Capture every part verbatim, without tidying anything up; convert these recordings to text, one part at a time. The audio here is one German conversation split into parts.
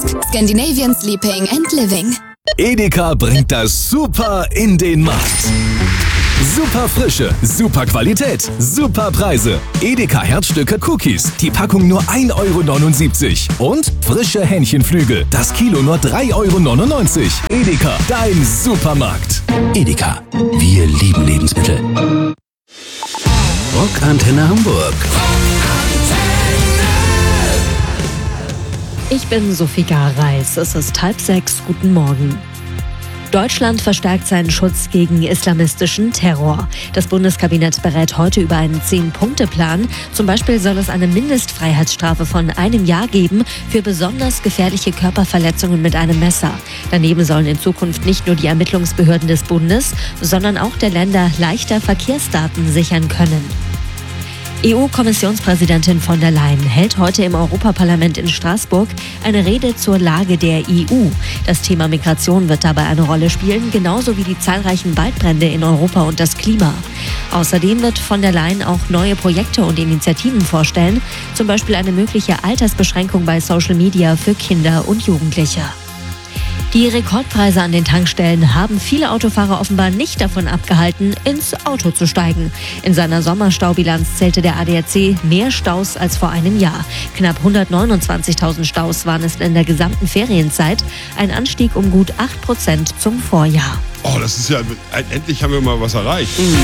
Scandinavian Sleeping and Living. Edeka bringt das Super in den Markt. Super Frische, super Qualität, super Preise. Edeka Herzstücke Cookies, die Packung nur ein Euro neunundsiebzig. Und frische Hähnchenflügel, das Kilo nur drei Euro neunundneunzig. Edeka, dein Supermarkt. Edeka, wir lieben Lebensmittel. Rockantenne Hamburg. Ich bin Sophika Reis. Es ist halb sechs. Guten Morgen. Deutschland verstärkt seinen Schutz gegen islamistischen Terror. Das Bundeskabinett berät heute über einen Zehn-Punkte-Plan. Zum Beispiel soll es eine Mindestfreiheitsstrafe von einem Jahr geben für besonders gefährliche Körperverletzungen mit einem Messer. Daneben sollen in Zukunft nicht nur die Ermittlungsbehörden des Bundes, sondern auch der Länder leichter Verkehrsdaten sichern können. E U-Kommissionspräsidentin von der Leyen hält heute im Europaparlament in Straßburg eine Rede zur Lage der E U. Das Thema Migration wird dabei eine Rolle spielen, genauso wie die zahlreichen Waldbrände in Europa und das Klima. Außerdem wird von der Leyen auch neue Projekte und Initiativen vorstellen, zum Beispiel eine mögliche Altersbeschränkung bei Social Media für Kinder und Jugendliche. Die Rekordpreise an den Tankstellen haben viele Autofahrer offenbar nicht davon abgehalten, ins Auto zu steigen. In seiner Sommerstaubilanz zählte der A D A C mehr Staus als vor einem Jahr. Knapp hundertneunundzwanzigtausend Staus waren es in der gesamten Ferienzeit, ein Anstieg um gut acht Prozent zum Vorjahr. Oh, das ist ja, endlich haben wir mal was erreicht. Mhm.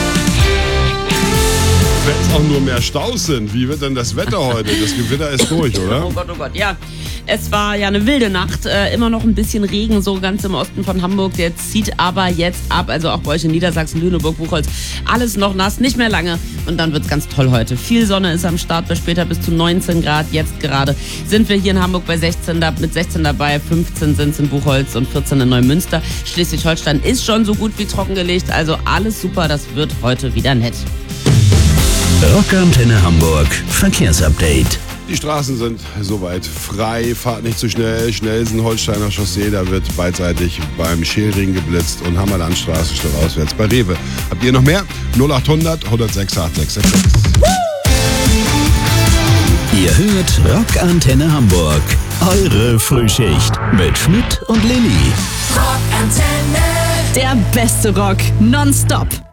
Wenn es auch nur mehr Staus sind, wie wird denn das Wetter heute? Das Gewitter ist durch, oder? Oh Gott, oh Gott, ja. Es war ja eine wilde Nacht, äh, immer noch ein bisschen Regen, so ganz im Osten von Hamburg. Der zieht aber jetzt ab, also auch bei euch in Niedersachsen, Lüneburg, Buchholz, alles noch nass, nicht mehr lange. Und dann wird's ganz toll heute. Viel Sonne ist am Start, bis später bis zu neunzehn Grad. Jetzt gerade sind wir hier in Hamburg bei sechzehn, mit sechzehn dabei, fünfzehn sind es in Buchholz und vierzehn in Neumünster. Schleswig-Holstein ist schon so gut wie trockengelegt, also alles super, das wird heute wieder nett. Rockantenne Hamburg, Verkehrsupdate. Die Straßen sind soweit frei, fahrt nicht zu schnell. Schnelsen-Holsteiner Chaussee, da wird beidseitig beim Schälring geblitzt und Hammerlandstraße stadtauswärts bei Rewe. Habt ihr noch mehr? null acht hundert, hundertsechs, acht sechs sechs sechs. Ihr hört Rockantenne Hamburg, eure Frühschicht mit Schmidt und Lilly. Rockantenne, der beste Rock nonstop.